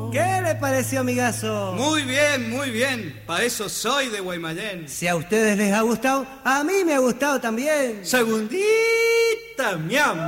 ¿Qué le pareció, amigazo? Muy bien, muy bien. Para eso soy de Guaymallén. Si a ustedes les ha gustado, a mí me ha gustado también. Segundita, miam.